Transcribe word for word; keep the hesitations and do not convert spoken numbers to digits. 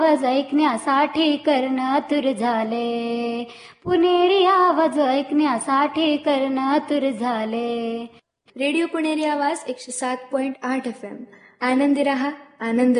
आवाज ऐकण्यासाठी कर्ण आतुर झाले, पुणेरी आवाज ऐकण्यासाठी कर्ण आतुर झाले. रेडिओ पुणेरी आवाज एकशे सात पॉइंट आठ एफ एम. आनंदी रहा, आनंद